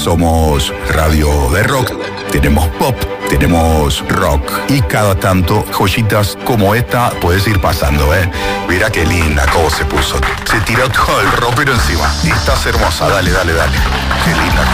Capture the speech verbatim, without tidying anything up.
Somos radio de rock, tenemos pop, tenemos rock y cada tanto joyitas como esta puedes ir pasando, ¿eh? Mira qué linda cómo se puso. Se tiró todo el ropero encima. Y estás hermosa, dale, dale, dale. Qué linda.